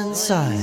Zeit.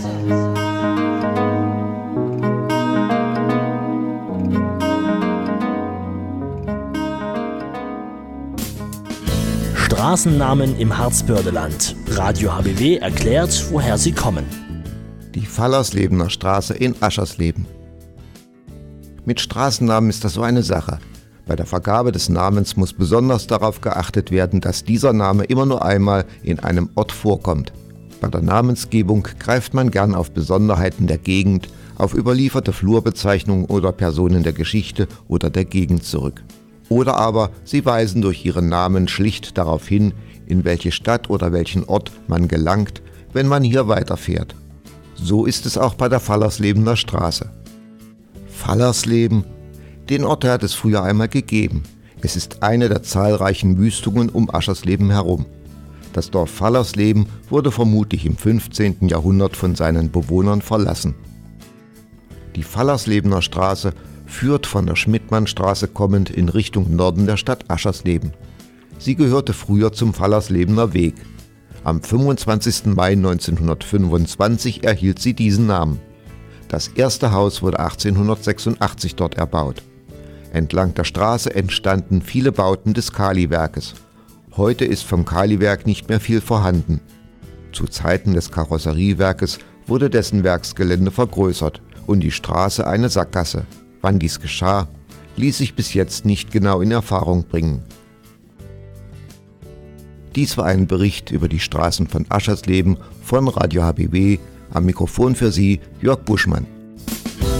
Straßennamen im Harzbördeland. Radio HBW erklärt, woher sie kommen. Die Fallerslebener Straße in Aschersleben. Mit Straßennamen ist das so eine Sache. Bei der Vergabe des Namens muss besonders darauf geachtet werden, dass dieser Name immer nur einmal in einem Ort vorkommt. Bei der Namensgebung greift man gern auf Besonderheiten der Gegend, auf überlieferte Flurbezeichnungen oder Personen der Geschichte oder der Gegend zurück. Oder aber sie weisen durch ihren Namen schlicht darauf hin, in welche Stadt oder welchen Ort man gelangt, wenn man hier weiterfährt. So ist es auch bei der Fallerslebener Straße. Fallersleben, den Ort hat es früher einmal gegeben. Es ist eine der zahlreichen Wüstungen um Aschersleben herum. Das Dorf Fallersleben wurde vermutlich im 15. Jahrhundert von seinen Bewohnern verlassen. Die Fallerslebener Straße führt von der Schmidtmannstraße kommend in Richtung Norden der Stadt Aschersleben. Sie gehörte früher zum Fallerslebener Weg. Am 25. Mai 1925 erhielt sie diesen Namen. Das erste Haus wurde 1886 dort erbaut. Entlang der Straße entstanden viele Bauten des Kaliwerkes. Heute ist vom Kaliwerk nicht mehr viel vorhanden. Zu Zeiten des Karosseriewerkes wurde dessen Werksgelände vergrößert und die Straße eine Sackgasse. Wann dies geschah, ließ sich bis jetzt nicht genau in Erfahrung bringen. Dies war ein Bericht über die Straßen von Aschersleben von Radio HBW. Am Mikrofon für Sie Jörg Buschmann.